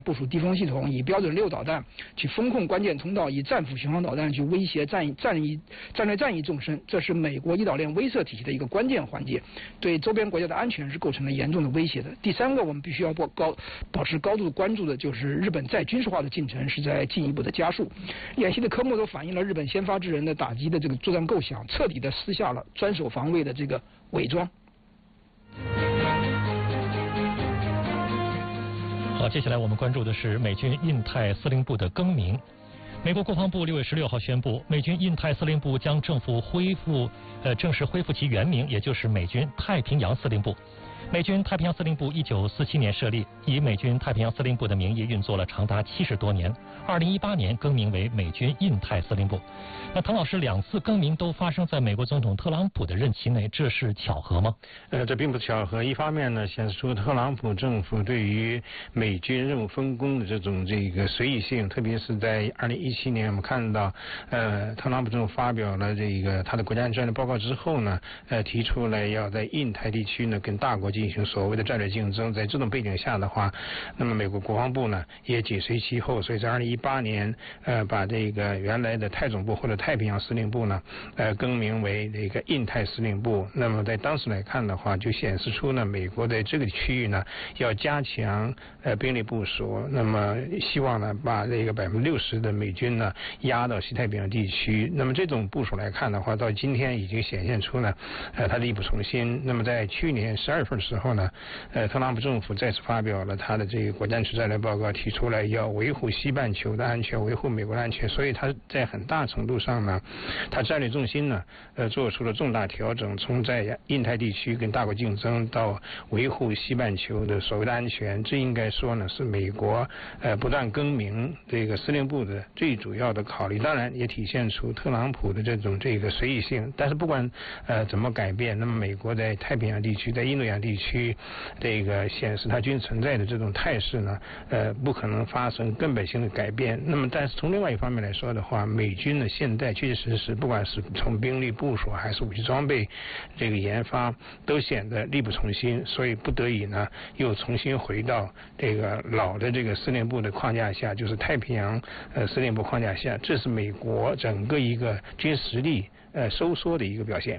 部署地锋系统，以标准6导弹去封控关键通道，以战斧巡航导弹去威胁战略战役纵深，这是美国一岛链威慑体系的一个关键环节，对周边国家的安全是构成了严重的威胁的。第三个，我们必须要保持高度关注的就是日本再军事化的进程是在进一步的加速。演习的科目都反映了日本先发制人的打击的这个作战构想，彻底的撕下了专守防卫的这个伪装。 好，接下来我们关注的是美军印太司令部的更名。美国国防部6月16号宣布，美军印太司令部将正式恢复其原名，也就是美军太平洋司令部。美军太平洋司令部1947年设立，以美军太平洋司令部的名义运作了长达70多年。2018年更名为美军印太司令部。那唐老师，2次更名都发生在美国总统特朗普的任期内，这是巧合吗？ 这并不是巧合。一方面呢，显示出特朗普政府对于美军任务分工的这个随意性，特别是在2017年，我们看到，特朗普政府发表了他的国家战略报告之后呢，提出来要在印太地区呢跟大国进行所谓的战略竞争。在这种背景下的话，那么美国国防部呢也紧随其后，所以在2018年，把原来的太总部或者太平洋司令部呢，更名为印太司令部。那么在当时来看的话，就显示出呢，美国在这个区域呢要加强兵力部署，那么希望呢把60%的美军呢压到西太平洋地区。那么这种部署来看的话，到今天已经显现出呢，它力不从心。那么在去年12月份的时候呢，特朗普政府再次发表了他的国家战略报告，提出来要维护西半球的安全，维护美国的安全。所以他在很大程度上呢，他战略重心呢，做出了重大调整，从在印太地区跟大国竞争到维护西半球的所谓的安全。这应该说呢，是美国不断更名司令部的最主要的考虑。当然也体现出特朗普的这种随意性。但是不管怎么改变，那么美国在太平洋地区，在印度洋地区显示它军事存在的这种态势呢，不可能发生根本性的改变。那么但是从另外一方面来说的话，美军呢现在确确实实不管是从兵力部署还是武器装备研发，都显得力不从心，所以不得已呢又重新回到老的司令部的框架下，就是太平洋司令部框架下。这是美国整个一个军事实力收缩的一个表现。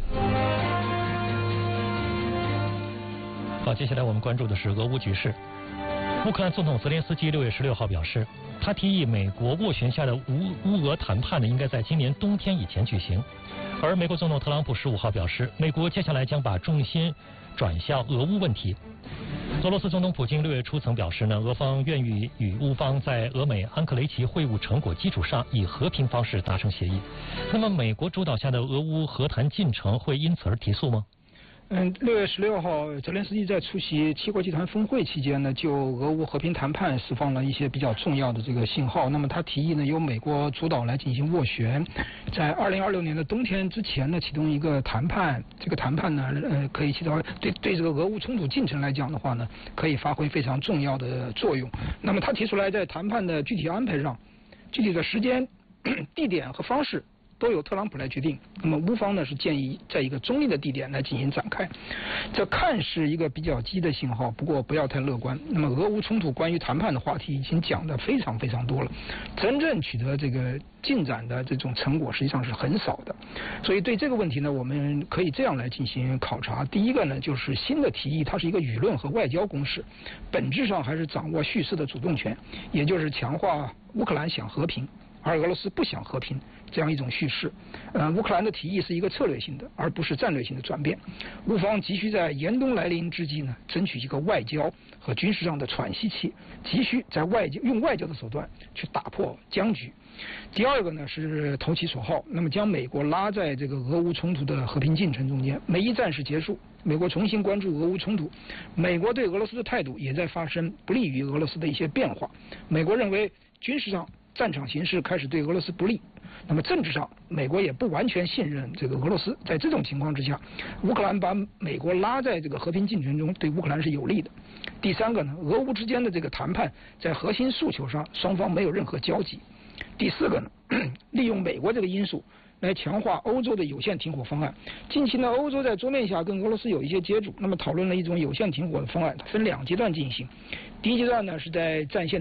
好，接下来我们关注的是俄乌局势。乌克兰总统泽连斯基6月16号表示，他提议美国斡旋下的乌俄谈判呢，应该在今年冬天以前举行。而美国总统特朗普15号表示，美国接下来将把重心转向俄乌问题。俄罗斯总统普京6月初曾表示呢，俄方愿意与乌方在俄美安克雷奇会晤成果基础上，以和平方式达成协议。那么，美国主导下的俄乌和谈进程会因此而提速吗 ？6月16号，泽连斯基在出席7国集团峰会期间呢，就俄乌和平谈判释放了一些比较重要的信号。那么他提议呢，由美国主导来进行斡旋，在2026年的冬天之前呢，启动一个谈判。这个谈判呢，可以起到对这个俄乌冲突进程来讲的话呢，可以发挥非常重要的作用。那么他提出来，在谈判的具体安排上，具体的时间、地点和方式都由特朗普来决定。那么乌方呢是建议在一个中立的地点来进行展开，这看是一个比较积极的信号，不过不要太乐观。那么俄乌冲突关于谈判的话题已经讲得非常非常多了，真正取得进展的这种成果实际上是很少的。所以对这个问题呢，我们可以这样来进行考察。第一个呢，就是新的提议它是一个舆论和外交攻势，本质上还是掌握叙事的主动权，也就是强化乌克兰想和平，而俄罗斯不想和平这样一种叙事。乌克兰的提议是一个策略性的，而不是战略性的转变。乌方急需在严冬来临之际呢，争取一个外交和军事上的喘息期，急需在用外交的手段去打破僵局。第二个呢是投其所好，那么将美国拉在俄乌冲突的和平进程中间。美伊战事结束，美国重新关注俄乌冲突，美国对俄罗斯的态度也在发生不利于俄罗斯的一些变化。美国认为军事上战场形势开始对俄罗斯不利，那么政治上美国也不完全信任俄罗斯。在这种情况之下，乌克兰把美国拉在和平进程中，对乌克兰是有利的。第三个呢，俄乌之间的谈判在核心诉求上双方没有任何交集。第四个呢，利用美国这个因素来强化欧洲的有限停火方案。近期呢，欧洲在桌面下跟俄罗斯有一些接触，那么讨论了一种有限停火的方案，分2阶段进行。第一阶段呢是在战线